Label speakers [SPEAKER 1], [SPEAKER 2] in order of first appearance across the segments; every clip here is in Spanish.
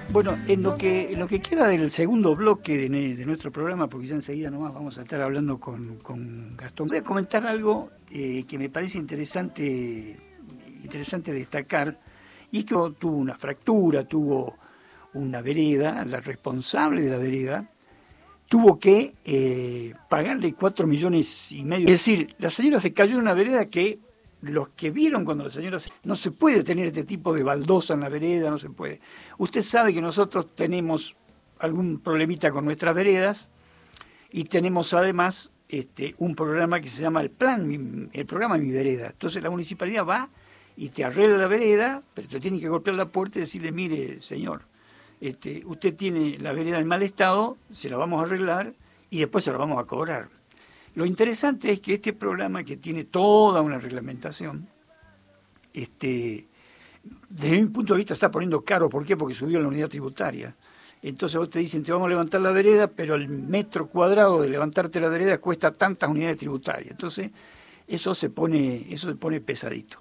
[SPEAKER 1] Bueno, en lo que queda del segundo bloque de nuestro programa, porque ya enseguida nomás vamos a estar hablando con Gastón, voy a comentar algo que me parece interesante destacar, y es que tuvo una fractura, tuvo una vereda, la responsable de la vereda tuvo que pagarle 4,5 millones. Es decir, la señora se cayó en una vereda que los que vieron cuando la señora... No se puede tener este tipo de baldosa en la vereda, no se puede. Usted sabe que nosotros tenemos algún problemita con nuestras veredas y tenemos además un programa que se llama el programa Mi Vereda. Entonces la municipalidad va y te arregla la vereda, pero te tiene que golpear la puerta y decirle, mire, señor, usted tiene la vereda en mal estado, se la vamos a arreglar y después se la vamos a cobrar. Lo interesante es que este programa, que tiene toda una reglamentación, desde mi punto de vista está poniendo caro. ¿Por qué? Porque subió la unidad tributaria. Entonces vos te dicen, te vamos a levantar la vereda, pero el metro cuadrado de levantarte la vereda cuesta tantas unidades tributarias. Entonces eso se pone pesadito.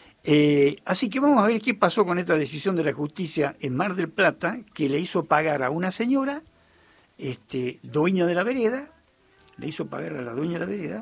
[SPEAKER 1] Así que vamos a ver qué pasó con esta decisión de la justicia en Mar del Plata, que le hizo pagar a una señora, dueña de la vereda, le hizo pagar a la dueña de la vereda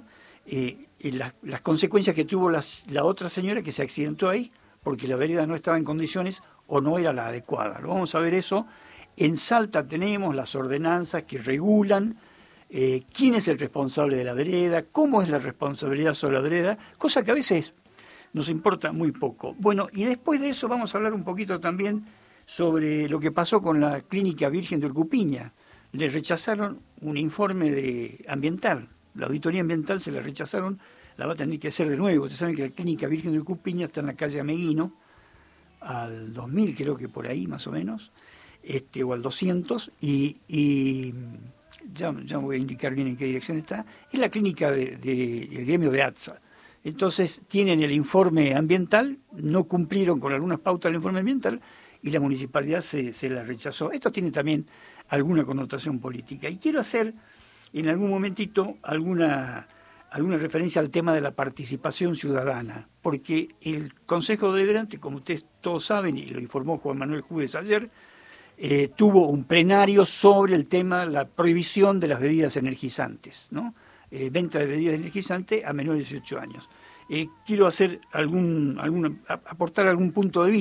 [SPEAKER 1] las consecuencias que tuvo la otra señora que se accidentó ahí, porque la vereda no estaba en condiciones o no era la adecuada. Lo vamos a ver eso. En Salta tenemos las ordenanzas que regulan quién es el responsable de la vereda, cómo es la responsabilidad sobre la vereda, cosa que a veces nos importa muy poco. Bueno, y después de eso vamos a hablar un poquito también sobre lo que pasó con la Clínica Virgen de Urcupiña. Le rechazaron un informe ambiental, la auditoría ambiental se la rechazaron, la va a tener que hacer de nuevo. Ustedes saben que la Clínica Virgen de Urcupiña está en la calle Ameguino, al 2000 creo que por ahí más o menos, o al 200, y ya voy a indicar bien en qué dirección está, es la clínica del gremio de ATSA. Entonces tienen el informe ambiental, no cumplieron con algunas pautas del informe ambiental y la municipalidad se la rechazó. Esto tiene también alguna connotación política. Y quiero hacer en algún momentito alguna referencia al tema de la participación ciudadana, porque el Consejo Deliberante, como ustedes todos saben, y lo informó Juan Manuel Júdez ayer, tuvo un plenario sobre el tema, la prohibición de las bebidas energizantes, ¿no? Venta de bebidas energizantes a menores de 18 años. Quiero hacer aportar algún punto de vista.